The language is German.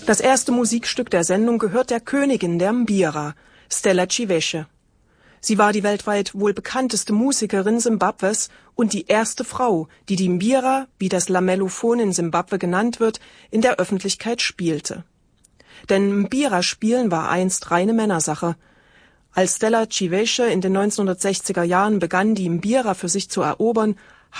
Das erste Musikstück der Sendung gehört der Königin der Mbira, Stella Chiveshe. Sie war die weltweit wohl bekannteste Musikerin Simbabwes und die erste Frau, die die Mbira, wie das Lamellophon in Simbabwe genannt wird, in der Öffentlichkeit spielte. Denn Mbira-Spielen war einst reine Männersache. Als Stella Chiveshe in den 1960er Jahren begann, die Mbira für sich zu erobern,